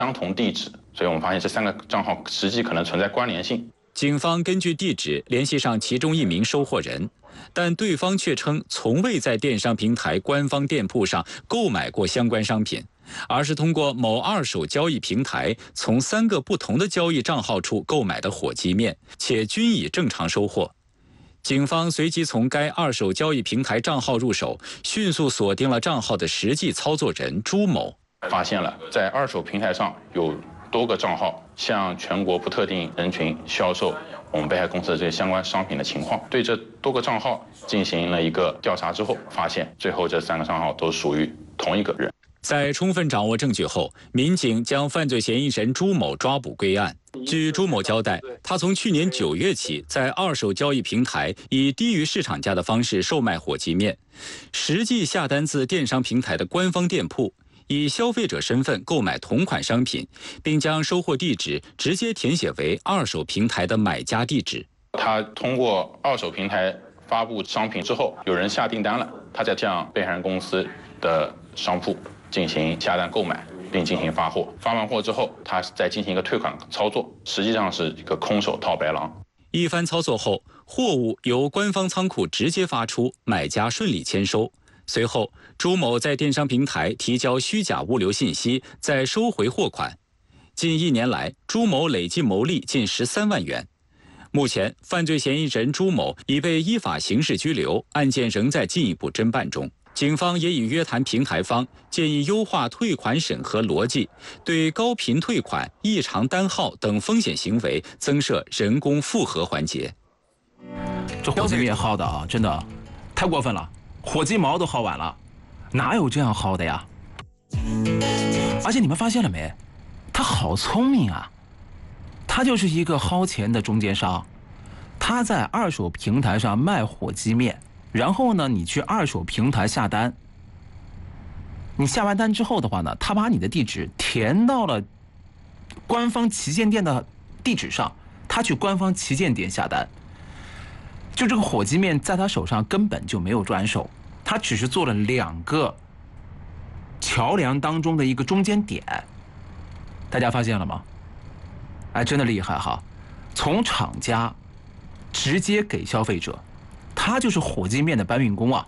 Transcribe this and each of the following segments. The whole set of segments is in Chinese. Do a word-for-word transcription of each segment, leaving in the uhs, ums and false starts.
相同地址，所以我们发现这三个账号实际可能存在关联性。 警方根据地址联系上其中一名收货人，但对方却称从未在电商平台官方店铺上购买过相关商品，而是通过某二手交易平台从三个不同的交易账号处购买的火鸡面，且均已正常收货。警方随即从该二手交易平台账号入手，迅速锁定了账号的实际操作人朱某， 发现了在二手平台上有多个账号向全国不特定人群销售我们被害公司的这些相关商品的情况。对这多个账号进行了一个调查之后，发现最后这三个账号都属于同一个人。 在充分掌握证据后，民警将犯罪嫌疑人朱某抓捕归案。据朱某交代，他从去年九月起在二手交易平台以低于市场价的方式售卖火鸡面，实际下单自电商平台的官方店铺，以消费者身份购买同款商品，并将收货地址直接填写为二手平台的买家地址。 他通过二手平台发布商品之后，有人下订单了，他再向被害人公司的商铺进行下单购买，并进行发货。发完货之后，他再进行一个退款操作，实际上是一个空手套白狼。 一番操作后，货物由官方仓库直接发出，买家顺利签收。随后，朱某在电商平台提交虚假物流信息，再收回货款。近一年来，朱某累计牟利近十三万元。目前，犯罪嫌疑人朱某已被依法刑事拘留，案件仍在进一步侦办中。警方也已约谈平台方，建议优化退款审核逻辑，对高频退款、异常单号等风险行为增设人工复核环节。 这火鸡面薅的啊，真的太过分了，火鸡毛都薅完了，哪有这样薅的呀？而且你们发现了没？他好聪明啊，他就是一个薅钱的中间商，他在二手平台上卖火鸡面。然后呢，你去二手平台下单，你下完单之后的话呢，他把你的地址填到了官方旗舰店的地址上，他去官方旗舰店下单。就这个火鸡面在他手上根本就没有转手，他只是做了两个桥梁当中的一个中间点。大家发现了吗？哎，真的厉害哈！从厂家直接给消费者。他就是火鸡面的搬运工啊，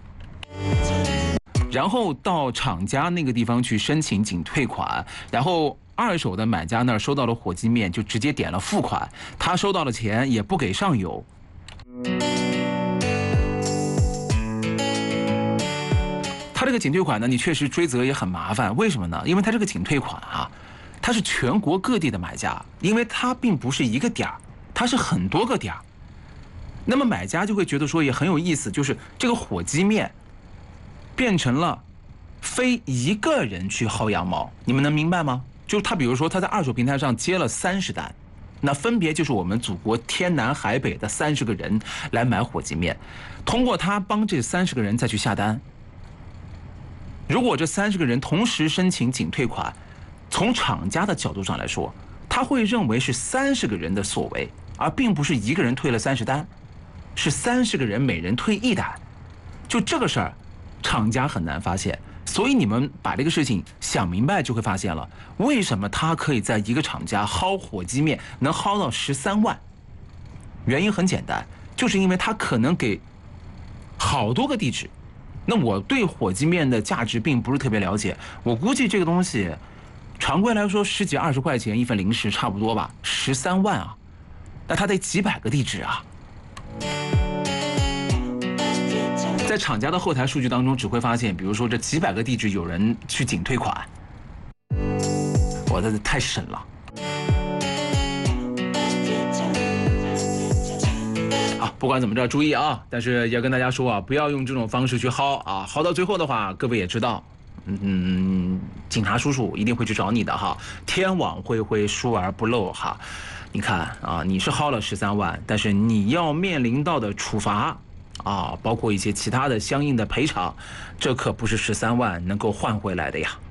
然后到厂家那个地方去申请仅退款，然后二手的买家那儿收到了火鸡面，就直接点了付款，他收到了钱也不给上游。他这个仅退款呢，你确实追责也很麻烦，为什么呢？因为他这个仅退款啊，他是全国各地的买家，因为他并不是一个点儿，他是很多个点儿。那么买家就会觉得说也很有意思，就是这个火鸡面变成了非一个人去薅羊毛，你们能明白吗？就是他比如说他在二手平台上接了三十单，那分别就是我们祖国天南海北的三十个人来买火鸡面，通过他帮这三十个人再去下单。如果这三十个人同时申请仅退款，从厂家的角度上来说，他会认为是三十个人的所为，而并不是一个人退了三十单。是三十个人每人退一单，就这个事儿，厂家很难发现。所以你们把这个事情想明白，就会发现了为什么他可以在一个厂家薅火鸡面能薅到十三万。原因很简单，就是因为他可能给好多个地址。那我对火鸡面的价值并不是特别了解，我估计这个东西常规来说十几二十块钱一份零食差不多吧，十三万啊，那他得几百个地址啊。在厂家的后台数据当中，只会发现，比如说这几百个地址有人去仅退款，我的太神了。啊，不管怎么着，注意啊！但是要跟大家说啊，不要用这种方式去薅啊，薅到最后的话，各位也知道，嗯，警察叔叔一定会去找你的哈，天网恢恢，疏而不漏哈。你看啊，你是薅了十三万，但是你要面临到的处罚。啊，包括一些其他的相应的赔偿，这可不是十三万能够换回来的呀。